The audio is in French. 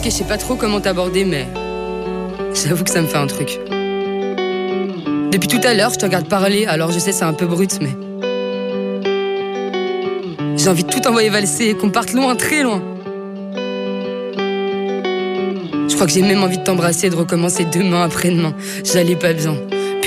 je sais pas trop comment t'aborder, mais j'avoue que ça me fait un truc. Depuis tout à l'heure, je te regarde parler, alors je sais c'est un peu brut, mais j'ai envie de tout envoyer valser et qu'on parte loin, très loin. Je crois que j'ai même envie de t'embrasser et de recommencer demain après-demain. J'allais pas bien.